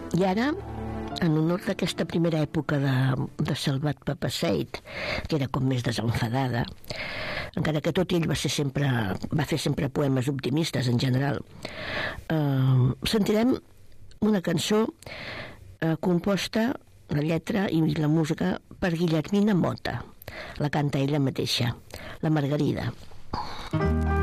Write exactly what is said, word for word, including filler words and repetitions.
I ara, en honor d'aquesta primera època de, de Salvat Papasseit, que era com més desenfadada, encara que tot ell va ser sempre, va fer sempre poemes optimistes en general, eh, sentirem una cançó eh, composta, la lletra i la música, per Guillermina Motta. La canta ella mateixa, La Margarida.